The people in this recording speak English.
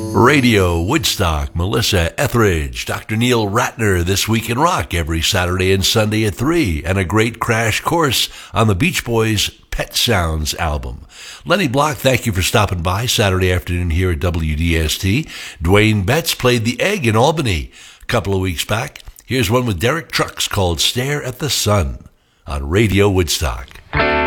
Radio Woodstock, Melissa Etheridge, Dr. Neil Ratner, This Week in Rock, every Saturday and Sunday at 3, and a great crash course on the Beach Boys' Pet Sounds album. Lenny Block, thank you for stopping by Saturday afternoon here at WDST. Dwayne Betts played The Egg in Albany a couple of weeks back. Here's one with Derek Trucks called Stare at the Sun on Radio Woodstock.